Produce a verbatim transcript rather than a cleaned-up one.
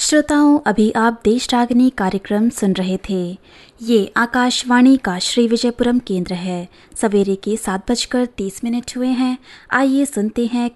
श्रोताओं, अभी आप देश रागनी कार्यक्रम सुन रहे थे। ये आकाशवाणी का श्री विजयपुरम केंद्र है। सवेरे के सात बजकर तीस मिनट हुए हैं। आइए सुनते हैं